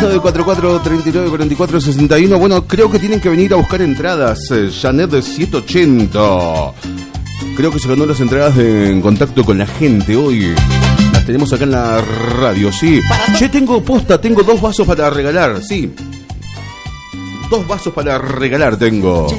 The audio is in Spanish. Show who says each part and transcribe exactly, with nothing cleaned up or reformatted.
Speaker 1: nueve cuatro cuatro, tres nueve cuatro cuatro, seis uno. Bueno, creo que tienen que venir a buscar entradas. eh, Janet de setecientos ochenta. Creo que se ganó las entradas de En Contacto con la Gente hoy. Las tenemos acá en la radio, sí. Che, tengo posta, tengo dos vasos para regalar, sí. Dos vasos para regalar tengo.